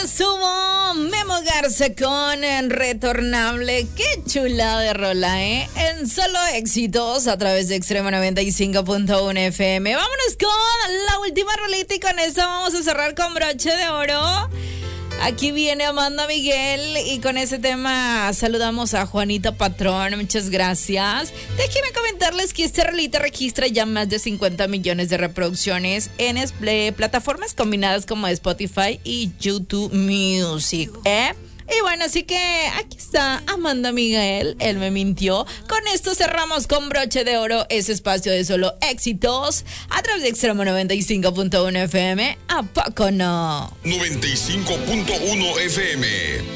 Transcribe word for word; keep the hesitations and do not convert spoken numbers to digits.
Sumo, Memo Garza con Retornable. Qué chula de rola, ¿eh? En solo éxitos a través de Extremo noventa y cinco punto uno F M. Vámonos con la última rolita y con esta vamos a cerrar con broche de oro. Aquí viene Amanda Miguel y con ese tema saludamos a Juanita Patrón. Muchas gracias. Déjenme comentarles que este rolita registra ya más de cincuenta millones de reproducciones en es- plataformas combinadas como Spotify y YouTube Music, ¿eh? Y bueno, así que aquí está Amanda Miguel, él me mintió. Con esto cerramos con broche de oro ese espacio de solo éxitos a través de Extremo noventa y cinco punto uno F M. ¿A poco no? noventa y cinco punto uno F M